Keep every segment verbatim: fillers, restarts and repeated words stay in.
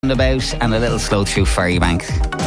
About and a little slow through Ferrybank.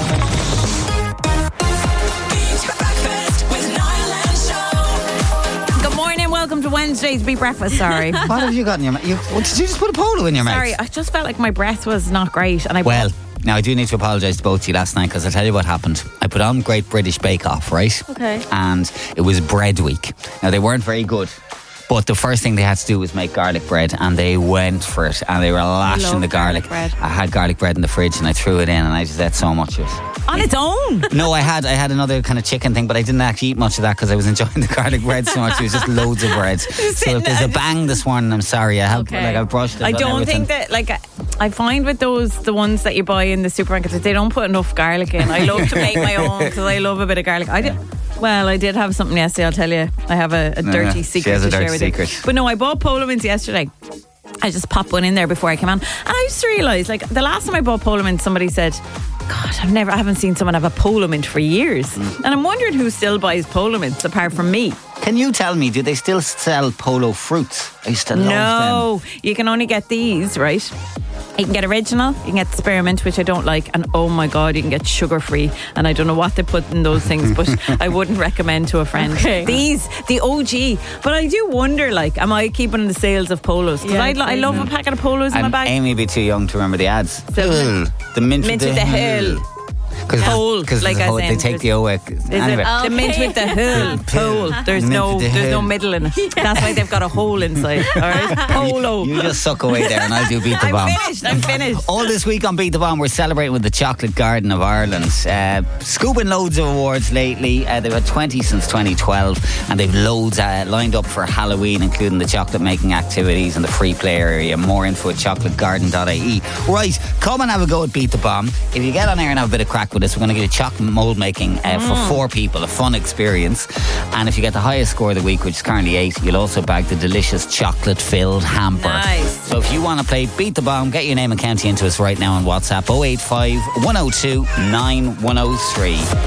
Good morning, welcome to Wednesday's Beat Breakfast. Sorry. What have you got in your mouth? You, what, did you just put a polo in your mouth? Sorry, I just felt like my breath was not great. And I Well, now I do need to apologise to both of you last night because I'll tell you what happened. I put on Great British Bake Off, right? Okay. And it was bread week. Now they weren't very good. But the first thing they had to do was make garlic bread, and they went for it, and they were lashing love the garlic. garlic bread. I had garlic bread in the fridge, and I threw it in, and I just ate so much of it. on its own. No, I had I had another kind of chicken thing, but I didn't actually eat much of that because I was enjoying the garlic bread so much. It was just loads of bread. So if there's a bang this morning, I'm sorry. I have Okay. like I've brushed it. I done don't everything. think that, like, I- I find with those, the ones that you buy in the supermarket, that they don't put enough garlic in. I love to make my own because I love a bit of garlic. I did. Well, I did have something yesterday, I'll tell you. I have a, a dirty yeah. secret She has a to share dirty with secret. you. But no, I bought Polo Mints yesterday. I just popped one in there before I came on. And I just realised, like, the last time I bought Polo Mint, somebody said, God, I've never, I haven't seen someone have a Polo Mint for years. Mm. And I'm wondering who still buys Polo Mints apart from me. Can you tell me, do they still sell polo fruits? I used to love them. No, you can only get these, right? You can get original, you can get spearmint, which I don't like, and oh my God, you can get sugar free. And I don't know what they put in those things, but I wouldn't recommend to a friend. Okay. These, the O G. But I do wonder, like, am I keeping the sales of polos? Because Yeah, I, lo- I love a packet of polos in my And bag. Amy would be too young to remember the ads. So- the mint, Mint with with the hill. Because Pole, like as they in take the O. Is Anyway. it the mint with the hill? Pole. There's Mint no, with the there's no hill. middle in it. That's why they've got a hole inside. All right, polo. You just suck away there and I'll do Beat the I'm Bomb. finished. I'm finished. All this week on Beat the Bomb, we're celebrating with the Chocolate Garden of Ireland. Uh, scooping loads of awards lately. Uh, they've had twenty since twenty twelve, and they've loads uh, lined up for Halloween, including the chocolate making activities and the free play area. More info at chocolate garden dot I E. Right, come and have a go at Beat the Bomb. If you get on air and have a bit of crack with us, we're going to get you chocolate mould making uh, for four people, a fun experience. And if you get the highest score of the week, which is currently eight, you'll also bag the delicious chocolate filled hamper. Nice. So if you want to play Beat the Bomb, get your name and county into us right now on WhatsApp oh eight five, one oh two, nine one oh three.